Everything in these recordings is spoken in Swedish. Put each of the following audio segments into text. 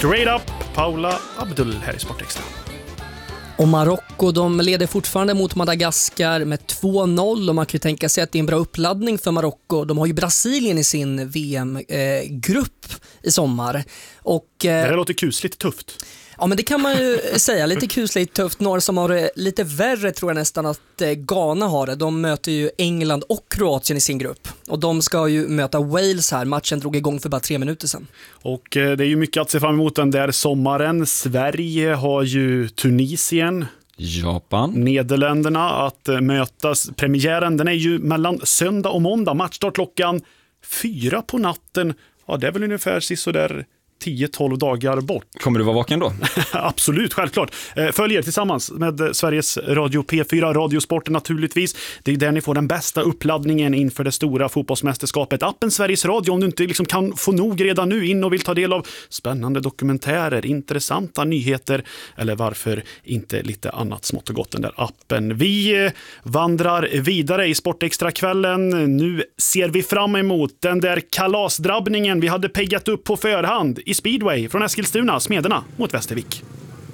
Straight Up, Paula Abdul här i Sportextra. Och Marocko, de leder fortfarande mot Madagaskar med 2-0 och man kan ju tänka sig att det är en bra uppladdning för Marocko. De har ju Brasilien i sin VM-grupp i sommar. Och, det här låter kusligt tufft. Ja, men det kan man ju säga. Lite kusligt tufft. Några som har det lite värre tror jag nästan att Ghana har det. De möter ju England och Kroatien i sin grupp. Och de ska ju möta Wales här. Matchen drog igång för bara 3 minuter sedan. Och det är ju mycket att se fram emot den där sommaren. Sverige har ju Tunisien, Japan, Nederländerna att mötas. Premiären, den är ju mellan söndag och måndag. Matchstart klockan 4 på natten. Ja, det är väl ungefär sådär 10-12 dagar bort. Kommer du vara vaken då? Absolut, självklart. Följer tillsammans med Sveriges Radio P4, Radiosporten naturligtvis. Det är där ni får den bästa uppladdningen inför det stora fotbollsmästerskapet. Appen Sveriges Radio, om du inte liksom kan få nog redan nu in och vill ta del av spännande dokumentärer, intressanta nyheter eller varför inte lite annat smått och gott den där appen. Vi vandrar vidare i Sportextra-kvällen. Nu ser vi fram emot den där kalasdrabbningen vi hade peggat upp på förhand i speedway från Eskilstuna, Smederna mot Västervik.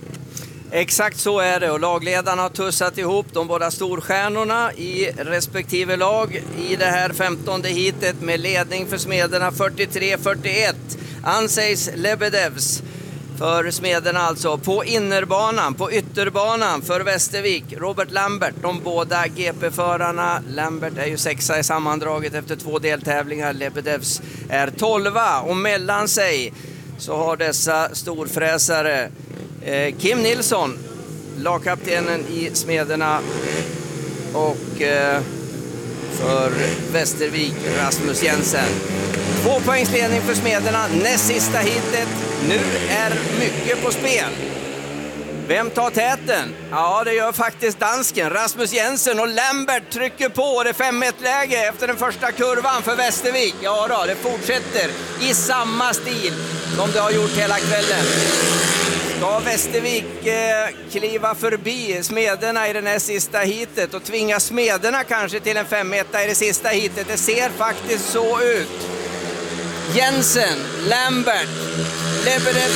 Exakt så är det och lagledarna har tussat ihop de båda storstjärnorna i respektive lag i det här 15:e heatet med ledning för Smederna 43-41. Ansejs Lebedevs för Smederna alltså. På innerbanan, på ytterbanan för Västervik, Robert Lambert, de båda GP-förarna. Lambert är ju 6:a i sammandraget efter 2 deltävlingar. Lebedevs är 12:a och mellan sig så har dessa storfräsare Kim Nilsson, lagkaptenen i Smederna, och för Västervik Rasmus Jensen. 2 poängs ledning för Smederna, näst sista hitet. Nu är mycket på spel. Vem tar täten? Ja, det gör faktiskt dansken Rasmus Jensen, och Lambert trycker på. Det 5-1-läge efter den första kurvan för Västervik. Ja då, det fortsätter i samma stil som det har gjort hela kvällen. Ska Västervik kliva förbi Smederna i den här sista hitet och tvinga Smederna kanske till en 5-1 i det sista hitet? Det ser faktiskt så ut. Jensen, Lambert, Lebedev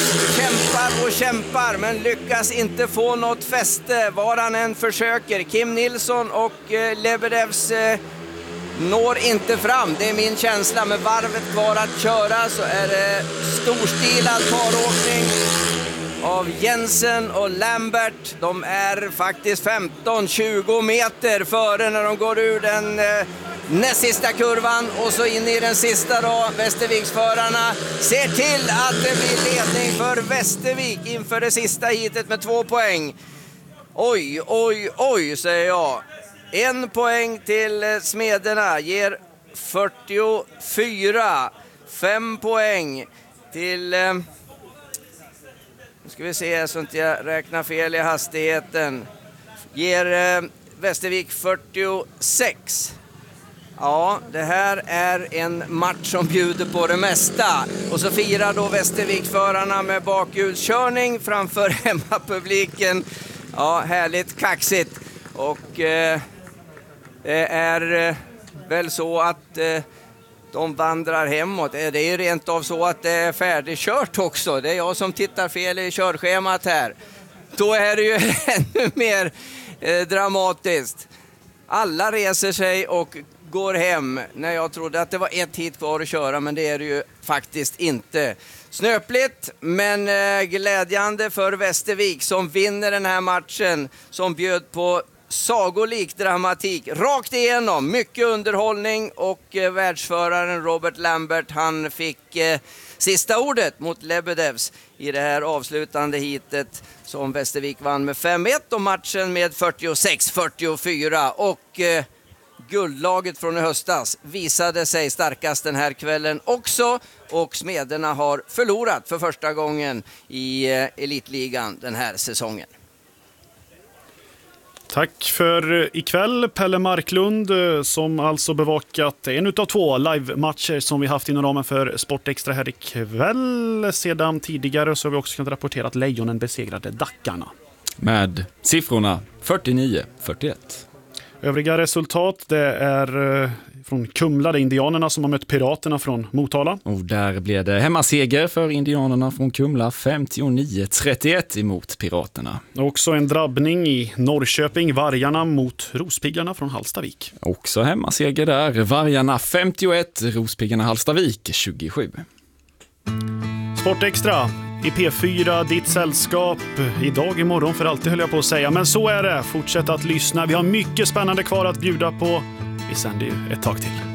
kämpar men lyckas inte få något fäste var han än försöker. Kim Nilsson och Lebedevs når inte fram, det är min känsla. Med varvet kvar att köra så är det storstilad paråkning av Jensen och Lambert. De är faktiskt 15-20 meter före när de går ur den näst sista kurvan och så in i den sista då. Västerviksförarna ser till att det blir ledning för Västervik inför det sista hitet med 2 poäng. Oj, säger jag. 1 poäng till Smederna ger 44. 5 poäng till... Nu ska vi se så inte jag räknar fel i hastigheten. Ger Västervik 46. Ja, det här är en match som bjuder på det mesta. Och så firar då Västerviksförarna med bakhjulskörning framför hemmapubliken. Ja, härligt kaxigt. Och det är väl så att de vandrar hemåt. Det är ju rent av så att det är färdigkört också. Det är jag som tittar fel i körschemat här. Då är det ju ännu mer dramatiskt. Alla reser sig och går hem när jag trodde att det var 1 hit kvar att köra, men det är det ju faktiskt inte. Snöpligt men glädjande för Västervik som vinner den här matchen som bjöd på sagolik dramatik rakt igenom, mycket underhållning, och världsföraren Robert Lambert, han fick sista ordet mot Lebedevs i det här avslutande hitet som Västervik vann med 5-1 och matchen med 46-44, och guldlaget från i höstas visade sig starkast den här kvällen också, och Smederna har förlorat för första gången i elitligan den här säsongen. Tack för ikväll, Pelle Marklund, som alltså bevakat en utav 2 live-matcher som vi haft inom ramen för Sportextra här ikväll. Sedan tidigare så har vi också kunnat rapportera att Lejonen besegrade Dackarna. Med siffrorna 49-41. Övriga resultat, det är från Kumla, det är Indianerna som har mött Piraterna från Motala. Och där blev det hemmaseger för Indianerna från Kumla, 59-31 emot Piraterna. Också en drabbning i Norrköping, Vargarna mot Rospiggarna från Hallstavik. Också hemmaseger där, Vargarna 51, Rospiggarna Hallstavik 27. Sportextra i P4, ditt sällskap. Idag, imorgon, för alltid höll jag på att säga. Men så är det. Fortsätt att lyssna. Vi har mycket spännande kvar att bjuda på. Vi sänder ju ett tag till.